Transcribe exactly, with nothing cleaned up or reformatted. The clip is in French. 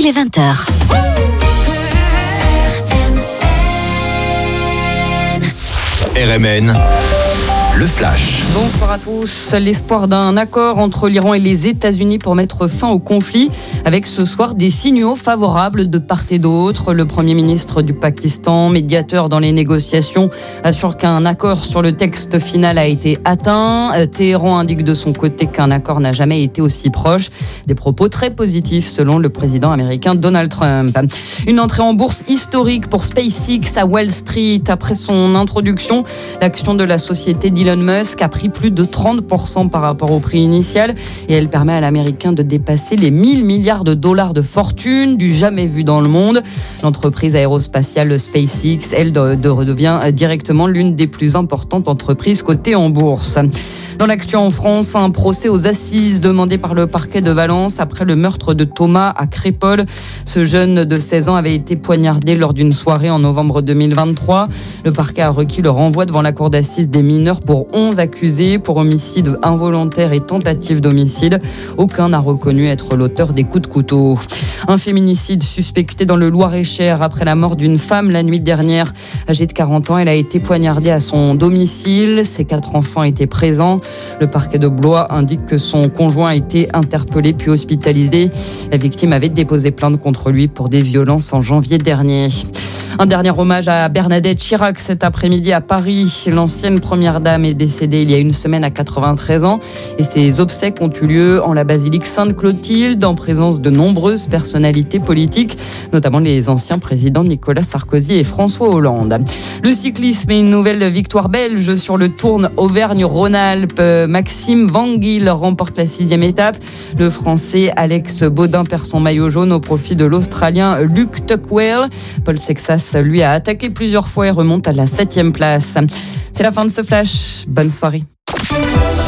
est vingt heures. R M N, le flash. Bonsoir à tous. L'espoir d'un accord entre l'Iran et les États-Unis pour mettre fin au conflit, avec ce soir des signaux favorables de part et d'autre. Le Premier ministre du Pakistan, médiateur dans les négociations, assure qu'un accord sur le texte final a été atteint. Téhéran indique de son côté qu'un accord n'a jamais été aussi proche. Des propos très positifs selon le président américain Donald Trump. Une entrée en bourse historique pour SpaceX à Wall Street. Après son introduction, l'action de la société d'Elon Musk a pris plus de trente pour cent par rapport au prix initial et elle permet à l'américain de dépasser les mille milliards de dollars de fortune, du jamais vu dans le monde. L'entreprise aérospatiale SpaceX, elle, de, de redevient directement l'une des plus importantes entreprises cotées en bourse. Dans l'actu en France, un procès aux assises demandé par le parquet de Valence après le meurtre de Thomas à Crépol. Ce jeune de seize ans avait été poignardé lors d'une soirée en novembre deux mille vingt-trois. Le parquet a requis le renvoi devant la cour d'assises des mineurs pour onze accusés pour homicide involontaire et tentative d'homicide. Aucun n'a reconnu être l'auteur des coups de couteau. Un féminicide suspecté dans le Loir-et-Cher après la mort d'une femme la nuit dernière. Âgée de quarante ans, elle a été poignardée à son domicile. Ses quatre enfants étaient présents. Le parquet de Blois indique que son conjoint a été interpellé puis hospitalisé. La victime avait déposé plainte contre lui pour des violences en janvier dernier. Un dernier hommage à Bernadette Chirac cet après-midi à Paris. L'ancienne première dame est décédée il y a une semaine à quatre-vingt-treize ans et ses obsèques ont eu lieu en la basilique Sainte-Clotilde en présence de nombreuses personnalités politiques, notamment les anciens présidents Nicolas Sarkozy et François Hollande. Le cyclisme et une nouvelle victoire belge sur le Tour Auvergne-Rhône-Alpes. Maxime Van Gil remporte la sixième étape. Le Français Alex Baudin perd son maillot jaune au profit de l'Australien Luke Tuckwell. Paul Sexas, lui, a attaqué plusieurs fois et remonte à la septième place. C'est la fin de ce flash. Bonne soirée.